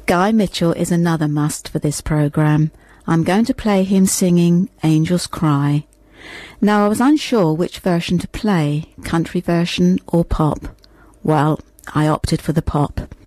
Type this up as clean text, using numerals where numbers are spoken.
Guy Mitchell is another must for this programme. I'm going to play him singing Angels Cry. Now, I was unsure which version to play, country version or pop. Well, I opted for the pop.